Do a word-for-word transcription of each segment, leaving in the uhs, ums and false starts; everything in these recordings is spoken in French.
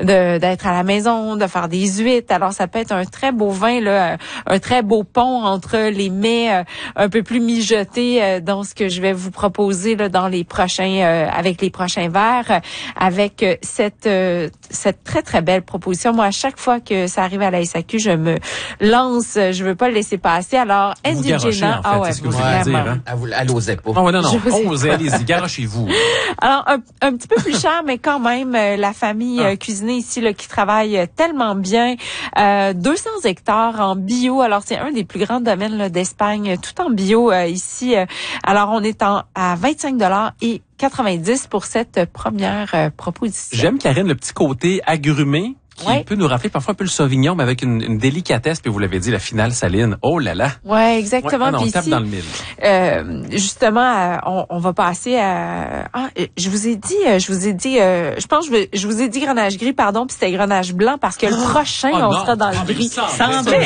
de d'être à la maison, de faire des huîtres. Alors, ça peut être un très beau vin, là, un très beau pont entre les mets euh, un peu plus mijotés euh, dans ce que je vais vous proposer là, dans les prochains, euh, avec les prochains verres, euh, avec euh, cette euh, cette très très belle proposition. Moi, à chaque fois que ça arrive à la S A Q, je me lance, je veux pas le laisser passer. Alors, Indigena, ah ouais, c'est ce que vous voulez dire. Hein? Elle, elle osait pas. Oh, non, non, osez, allez-y, garochez-vous. Alors, un, un petit peu plus cher, mais quand même, euh, la famille ah. euh, cuisinée ici, là, qui travaille euh, tellement bien. Euh, deux cents hectares en bio. Alors, c'est un des plus grands domaines là, d'Espagne, tout en bio euh, ici. Euh, alors, on est en, à vingt-cinq dollars et quatre-vingt-dix pour cette première euh, proposition. J'aime, Karine, le petit côté agrumé qui ouais. peut nous rappeler parfois un peu le Sauvignon, mais avec une, une délicatesse, puis vous l'avez dit, la finale saline. Oh là là! Ouais, exactement. Ouais, non, on puis tape ici, dans le mille. Euh, justement, on, on va passer à... Ah, je vous ai dit, je vous ai dit, euh, je pense, je, vais, je vous ai dit grenache gris, pardon, puis c'était grenache blanc, parce que le oh, prochain, oh, on sera dans le gris. Ça semblait,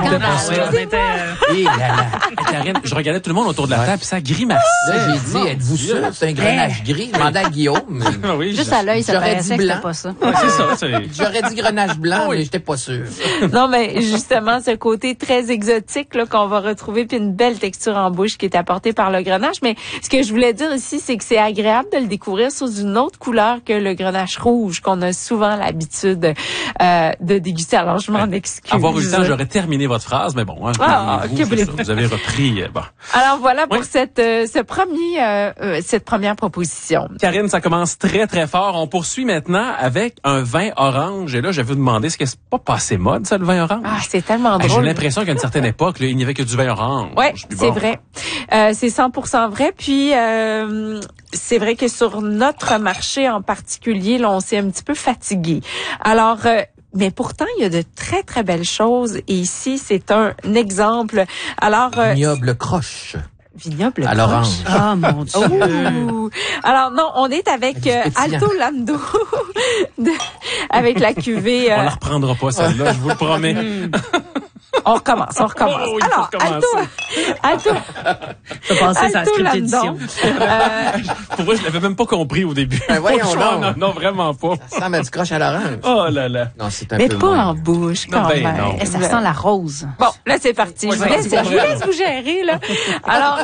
Et là là. Karine, je regardais tout le monde autour de la table, puis ça grimaçait. Là, j'ai dit, êtes-vous sûr que c'est un grenache gris? Je demandais à Guillaume. Oui, juste à l'œil, ça paraissait que c'était pas ça. Ouais, c'est ça, c'est... J'aurais dit grenache blanc, oui. mais j'étais pas sûr. Non, mais justement, ce côté très exotique là qu'on va retrouver, puis une belle texture en bouche qui est apportée par le grenache. Mais ce que je voulais dire ici, c'est que c'est agréable de le découvrir sous une autre couleur que le grenache rouge qu'on a souvent l'habitude euh, de déguster. Alors, je m'en excuse. Avoir eu le temps, j'aurais terminé votre phrase, mais bon, hein, ah, vous, vous, vous avez repris. Bon. Alors voilà pour oui. cette euh, ce premier euh, euh, cette première proposition. Karine, ça commence très très fort. On poursuit maintenant avec un vin orange. Et là, je vais vous demander, est-ce que c'est pas passé mode, ça, le vin orange? Ah, c'est tellement drôle. J'ai l'impression qu'à une certaine époque, là, il n'y avait que du vin orange. Oui, c'est bon. vrai. Euh, c'est cent pour cent vrai. Puis, euh, c'est vrai que sur notre marché en particulier, là, on s'est un petit peu fatigué. Alors, euh, mais pourtant, il y a de très, très belles choses. Et ici, c'est un exemple. Alors, euh, Vignoble croche. Vignoble à l'orange. Ah, oh, mon Dieu. Oh. Alors non, on est avec euh, Alto Lando de, avec la cuvée. Euh... On la reprendra pas celle-là, je vous le promets. On recommence, on recommence. Oh, oui, alors, Alto, Alto, t'as passé sa script édition. Euh... Pour moi, je l'avais même pas compris au début. Ben voyons oh, non. non, non, vraiment pas. Ça ressemble à du croche à l'orange. Oh là là. Non, c'est un Mais peu pas moins. en bouche, quand non, ben, même. Non. Et ça sent la rose. Bon, là, c'est parti. Ouais, je, vous laisse, je vous laisse vous gérer, là. Alors...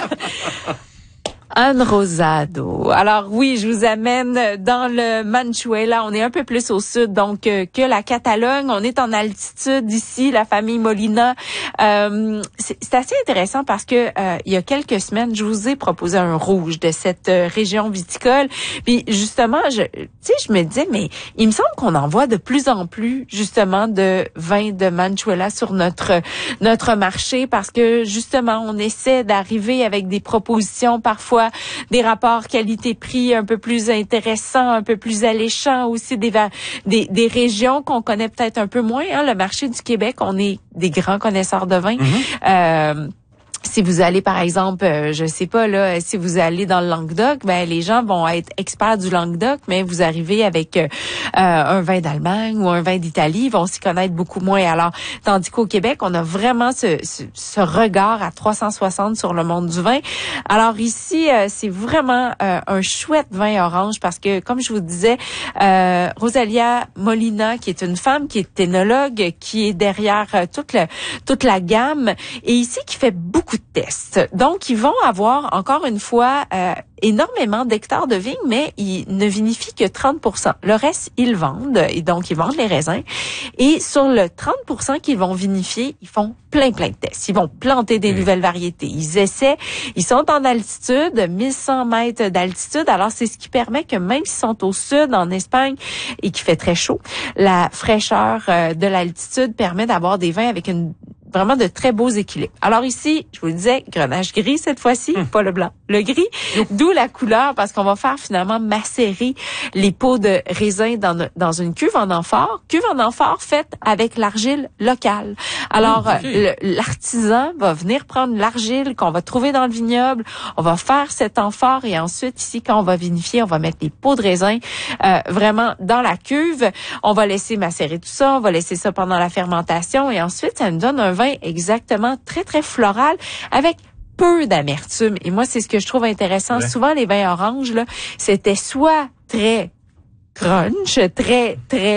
Un rosado. Alors oui, je vous amène dans le Manchuela. On est un peu plus au sud donc euh, que la Catalogne. On est en altitude ici, la famille Molina. Euh, c'est, c'est assez intéressant parce que euh, il y a quelques semaines, je vous ai proposé un rouge de cette euh, région viticole. Puis justement, je, tu sais, je me disais, mais il me semble qu'on en voit de plus en plus justement de vins de Manchuela sur notre notre marché parce que justement, on essaie d'arriver avec des propositions parfois des rapports qualité-prix un peu plus intéressants, un peu plus alléchants aussi, des des, des régions qu'on connaît peut-être un peu moins. Hein. Le marché du Québec, on est des grands connaisseurs de vin. Mm-hmm. Euh, Si vous allez, par exemple, euh, je sais pas, là, si vous allez dans le Languedoc, ben les gens vont être experts du Languedoc, mais vous arrivez avec euh, un vin d'Allemagne ou un vin d'Italie, ils vont s'y connaître beaucoup moins. Alors, tandis qu'au Québec, on a vraiment ce, ce, ce regard à trois cent soixante sur le monde du vin. Alors ici, euh, c'est vraiment euh, un chouette vin orange parce que, comme je vous disais, euh, Rosalia Molina, qui est une femme qui est œnologue, qui est derrière euh, toute, le, toute la gamme, et ici, qui fait beaucoup de tests. Donc, ils vont avoir, encore une fois, euh, énormément d'hectares de vignes, mais ils ne vinifient que trente pour cent. Le reste, ils vendent, et donc ils vendent les raisins. Et sur le trente pour cent qu'ils vont vinifier, ils font plein, plein de tests. Ils vont planter des mmh. nouvelles variétés. Ils essaient, ils sont en altitude, mille cent mètres d'altitude. Alors, c'est ce qui permet que même s'ils sont au sud, en Espagne, et qu'il fait très chaud, la fraîcheur euh, de l'altitude permet d'avoir des vins avec une vraiment de très beaux équilibres. Alors ici, je vous le disais, grenache gris cette fois-ci, mmh. pas le blanc, le gris, d'où la couleur, parce qu'on va faire finalement macérer les peaux de raisin dans, dans une cuve en amphore, cuve en amphore faite avec l'argile locale. Alors, mmh, okay. le, l'artisan va venir prendre l'argile qu'on va trouver dans le vignoble, on va faire cet amphore et ensuite, ici, quand on va vinifier, on va mettre les peaux de raisin euh, vraiment dans la cuve. On va laisser macérer tout ça, on va laisser ça pendant la fermentation et ensuite, ça nous donne un vin exactement très, très floral avec peu d'amertume. Et moi, c'est ce que je trouve intéressant. Ouais. Souvent, les vins oranges, là, c'était soit très crunch, très, très